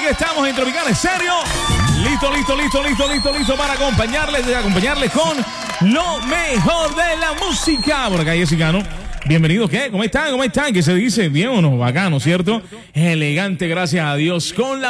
estamos en Tropical Estéreo. Listo para acompañarles con lo mejor de la música. Por acá Jessica, ¿no? Bienvenido, ¿qué? ¿Cómo están? ¿Qué se dice? Bien o no, bacano, ¿cierto? Elegante, gracias a Dios, con la